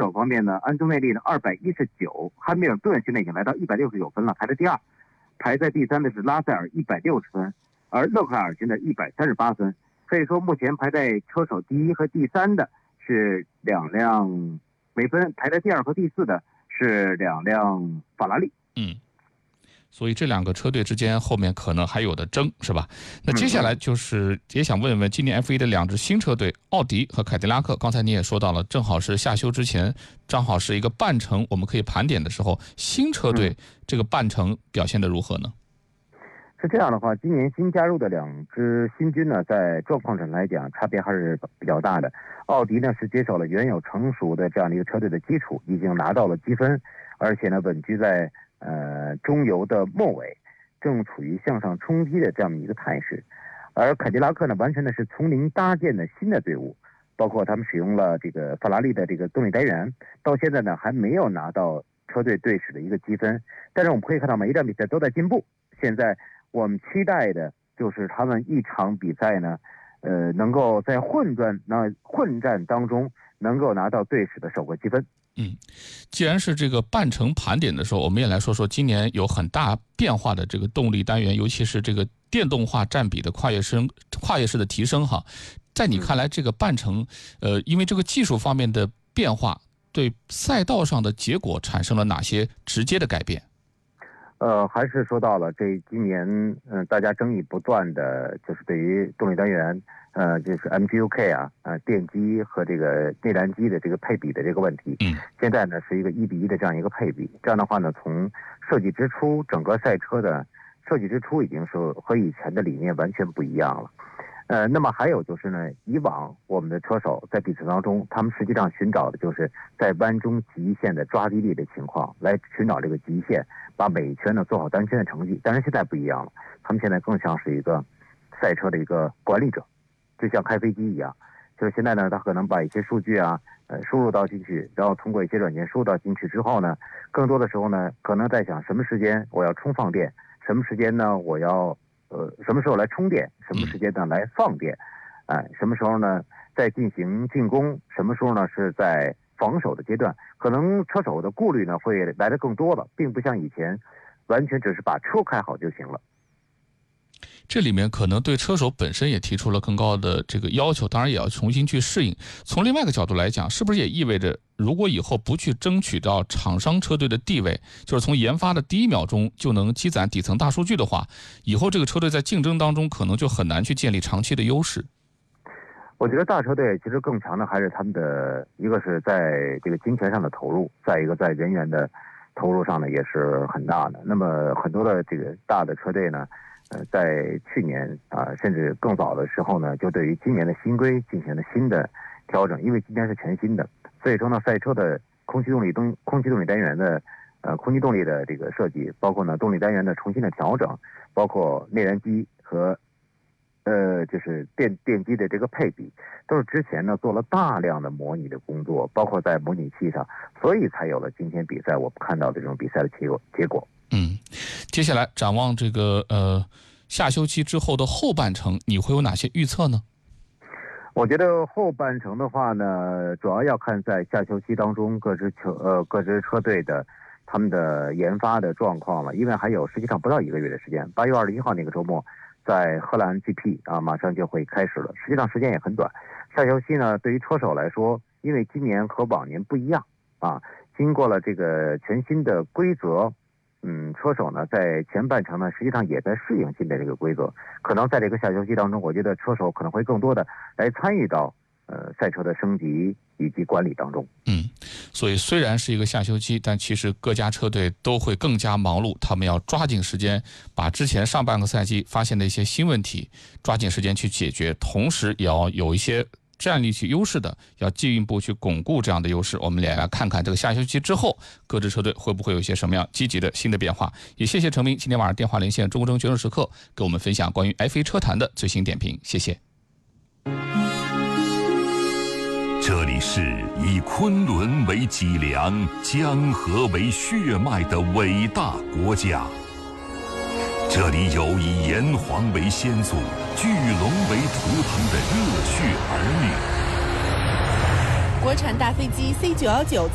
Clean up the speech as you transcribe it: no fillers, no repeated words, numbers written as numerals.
手方面呢，安东内利呢219，汉密尔顿现在已经来到169分了，排在第二。排在第三的是拉塞尔160分，而勒克莱尔现在138分。所以说目前排在车手第一和第三的是2辆梅奔，排在第二和第四的是2辆法拉利。 所以这两个车队之间后面可能还有的争，是吧？那接下来就是也想问问今年 F1 的两支新车队奥迪和凯迪拉克，刚才你也说到了，正好是夏休之前，正好是一个半程我们可以盘点的时候，新车队这个半程表现的如何呢？ 是这样的话，今年新加入的2支新军呢，在状况上来讲差别还是比较大的。奥迪呢是接手了原有成熟的这样的一个车队的基础，已经拿到了积分，而且呢稳居在中游的末尾，正处于向上冲击的这样一个态势。而凯迪拉克呢，完全的是从零搭建的新的队伍，包括他们使用了这个法拉利的这个动力单元，到现在呢还没有拿到车队队史的一个积分，但是我们可以看到每一场比赛都在进步。现在我们期待的就是他们一场比赛呢，能够在混战当中能够拿到队史的首个积分。 既然是这个半程盘点的时候，我们也来说说今年有很大变化的这个动力单元，尤其是这个电动化占比的跨越式的提升哈。在你看来，这个半程，因为这个技术方面的变化，对赛道上的结果产生了哪些直接的改变？ 还是说到了今年，大家争议不断的就是对于动力单元，就是 MGU-K 电机和这个内燃机的这个配比的这个问题。现在呢是一个1:1的这样一个配比。这样的话呢，从设计之初，整个赛车的设计之初已经是和以前的理念完全不一样了。那么还有就是呢，以往我们的车手在比赛当中，他们实际上寻找的就是在弯中极限的抓地力的情况，来寻找这个极限，把每一圈呢做好单圈的成绩。但是现在不一样了，他们现在更像是一个赛车的一个管理者，就像开飞机一样。就是现在呢，他可能把一些数据输入到进去，然后通过一些软件输入到进去之后呢，更多的时候呢，可能在想什么时间我要充放电，什么时间呢我要什么时候来充电，什么时间呢来放电，什么时候呢在进行进攻，什么时候呢是在防守的阶段，可能车手的顾虑呢会来得更多了，并不像以前完全只是把车开好就行了。 这里面可能对车手本身也提出了更高的这个要求，当然也要重新去适应。从另外一个角度来讲，是不是也意味着如果以后不去争取到厂商车队的地位，就是从研发的第1秒钟就能积攒底层大数据的话，以后这个车队在竞争当中可能就很难去建立长期的优势？ 我觉得大车队其实更强的还是他们的，一个是在这个金钱上的投入，再一个在人员的投入上呢也是很大的。那么很多的这个大的车队呢，在去年甚至更早的时候呢，就对于今年的新规进行了新的调整，因为今年是全新的，所以说呢，赛车的空气动力单元的空气动力的这个设计，包括呢动力单元的重新的调整，包括内燃机和就是电机的这个配比，都是之前呢做了大量的模拟的工作，包括在模拟器上，所以才有了今天比赛我们看到的这种比赛的结果。 接下来展望这个夏休期之后的后半程，你会有哪些预测呢？ 我觉得后半程的话呢，主要要看在夏休期当中各支车队的他们的研发的状况了，因为还有实际上不到1个月的时间，8月21号那个周末，在荷兰 GP 马上就会开始了，实际上时间也很短。夏休期呢，对于车手来说，因为今年和往年不一样经过了这个全新的规则，车手呢在前半程呢实际上也在适应新的这个规则，可能在这个夏休期当中，我觉得车手可能会更多的来参与到赛车的升级以及管理当中。 所以虽然是一个夏休期，但其实各家车队都会更加忙碌，他们要抓紧时间把之前上半个赛季发现的一些新问题抓紧时间去解决，同时也要有一些战力去优势的，要进一步去巩固这样的优势。我们也来看看这个夏休期之后各支车队会不会有一些什么样积极的新的变化。也谢谢程明今天晚上电话连线中国决胜时刻给我们分享关于 F1 车坛的最新点评，谢谢。 这里是以昆仑为脊梁，江河为血脉的伟大国家。这里有以炎黄为先祖、巨龙为图腾的热血儿女。 国产大飞机C919